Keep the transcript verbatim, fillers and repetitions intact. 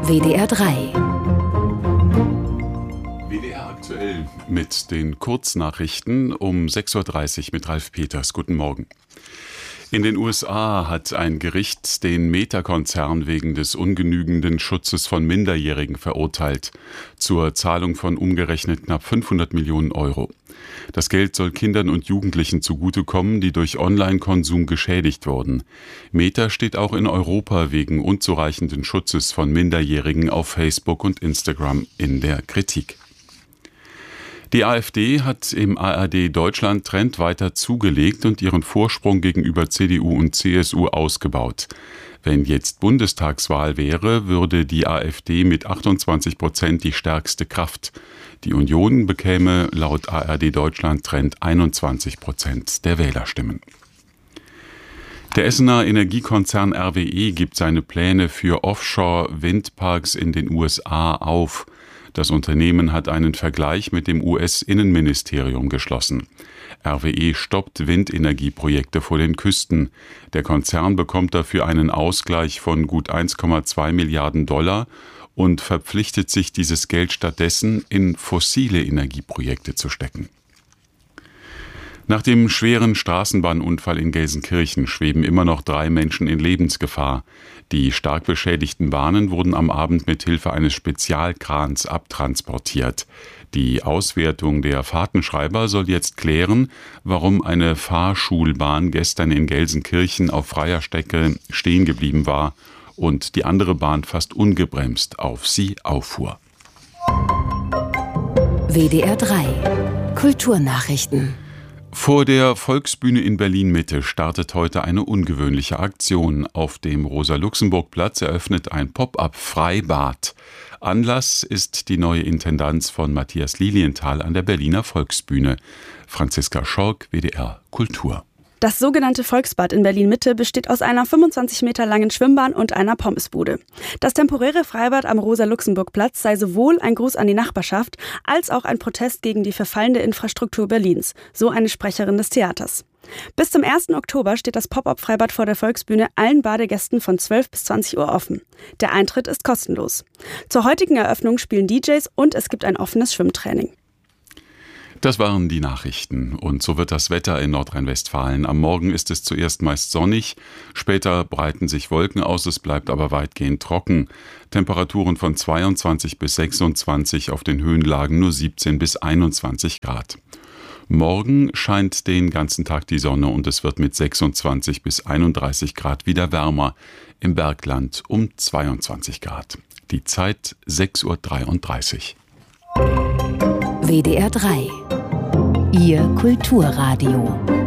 W D R drei. W D R aktuell mit den Kurznachrichten um sechs Uhr dreißig mit Ralf Peters. Guten Morgen. In den U S A hat ein Gericht den Meta-Konzern wegen des ungenügenden Schutzes von Minderjährigen verurteilt, zur Zahlung von umgerechnet knapp fünfhundert Millionen Euro. Das Geld soll Kindern und Jugendlichen zugutekommen, die durch Online-Konsum geschädigt wurden. Meta steht auch in Europa wegen unzureichenden Schutzes von Minderjährigen auf Facebook und Instagram in der Kritik. Die AfD hat im A R D-Deutschland-Trend weiter zugelegt und ihren Vorsprung gegenüber C D U und C S U ausgebaut. Wenn jetzt Bundestagswahl wäre, würde die AfD mit achtundzwanzig Prozent die stärkste Kraft. Die Union bekäme laut A R D-Deutschland-Trend einundzwanzig Prozent der Wählerstimmen. Der Essener Energiekonzern R W E gibt seine Pläne für Offshore-Windparks in den U S A auf. Das Unternehmen hat einen Vergleich mit dem U S-Innenministerium geschlossen. R W E stoppt Windenergieprojekte vor den Küsten. Der Konzern bekommt dafür einen Ausgleich von gut eins Komma zwei Milliarden Dollar und verpflichtet sich, dieses Geld stattdessen in fossile Energieprojekte zu stecken. Nach dem schweren Straßenbahnunfall in Gelsenkirchen schweben immer noch drei Menschen in Lebensgefahr. Die stark beschädigten Bahnen wurden am Abend mit Hilfe eines Spezialkrans abtransportiert. Die Auswertung der Fahrtenschreiber soll jetzt klären, warum eine Fahrschulbahn gestern in Gelsenkirchen auf freier Strecke stehen geblieben war und die andere Bahn fast ungebremst auf sie auffuhr. W D R drei. Kulturnachrichten. Vor der Volksbühne in Berlin-Mitte startet heute eine ungewöhnliche Aktion. Auf dem Rosa-Luxemburg-Platz eröffnet ein Pop-up-Freibad. Anlass ist die neue Intendanz von Matthias Lilienthal an der Berliner Volksbühne. Franziska Schork, W D R Kultur. Das sogenannte Volksbad in Berlin-Mitte besteht aus einer fünfundzwanzig Meter langen Schwimmbahn und einer Pommesbude. Das temporäre Freibad am Rosa-Luxemburg-Platz sei sowohl ein Gruß an die Nachbarschaft als auch ein Protest gegen die verfallende Infrastruktur Berlins, so eine Sprecherin des Theaters. Bis zum ersten Oktober steht das Pop-up-Freibad vor der Volksbühne allen Badegästen von zwölf bis zwanzig Uhr offen. Der Eintritt ist kostenlos. Zur heutigen Eröffnung spielen D Js und es gibt ein offenes Schwimmtraining. Das waren die Nachrichten. Und so wird das Wetter in Nordrhein-Westfalen. Am Morgen ist es zuerst meist sonnig, später breiten sich Wolken aus, es bleibt aber weitgehend trocken. Temperaturen von zweiundzwanzig bis sechsundzwanzig, auf den Höhenlagen nur siebzehn bis einundzwanzig Grad. Morgen scheint den ganzen Tag die Sonne und es wird mit sechsundzwanzig bis einunddreißig Grad wieder wärmer. Im Bergland um zweiundzwanzig Grad. Die Zeit sechs Uhr dreiunddreißig. W D R drei. Ihr Kulturradio.